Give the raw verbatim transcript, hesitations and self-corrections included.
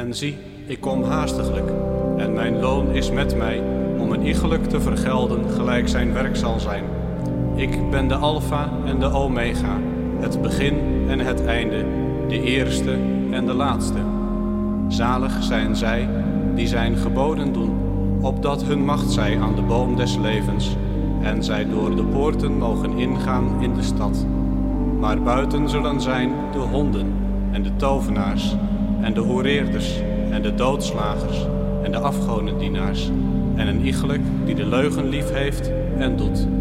En zie, ik kom haastiglijk, en mijn loon is met mij, om een iegelijk te vergelden gelijk zijn werk zal zijn. Ik ben de Alpha en de Omega, het begin en het einde, de eerste en de laatste. Zalig zijn zij die zijn geboden doen, opdat hun macht zij aan de boom des levens, en zij door de poorten mogen ingaan in de stad. Maar buiten zullen zijn de honden en de tovenaars en de hoereerders en de doodslagers en de afgodendienaars en een iegelijk die de leugen lief heeft en doet.